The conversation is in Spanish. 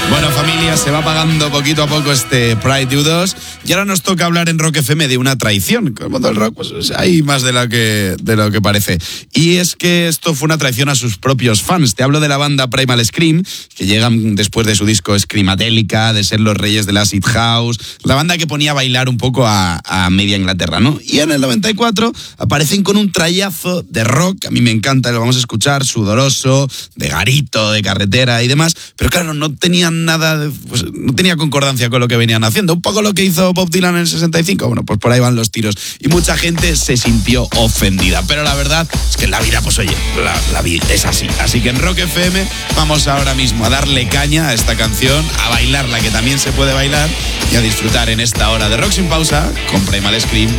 Bueno, familia, se va apagando poquito a poco este Pride U2 y ahora nos toca hablar en Rock FM de una traición. Con el mundo del rock pues hay más de lo que parece. Y es que esto fue una traición a sus propios fans. Te hablo de la banda Primal Scream, que llegan después de su disco Screamadelica, de ser los reyes del acid house, la banda que ponía a bailar un poco a media Inglaterra, ¿no? Y en el 94 aparecen con un trayazo de rock, a mí me encanta, lo vamos a escuchar, sudoroso, de garito, de carretera y demás, pero claro, no tenían nada, pues, no tenía concordancia con lo que venían haciendo. Un poco lo que hizo Bob Dylan en el 65. Bueno, pues por ahí van los tiros. Y mucha gente se sintió ofendida. Pero la verdad es que en la vida, pues oye, la vida es así. Así que en Rock FM vamos ahora mismo a darle caña a esta canción, a bailarla, que también se puede bailar, y a disfrutar en esta hora de Rock Sin Pausa con Primal Scream.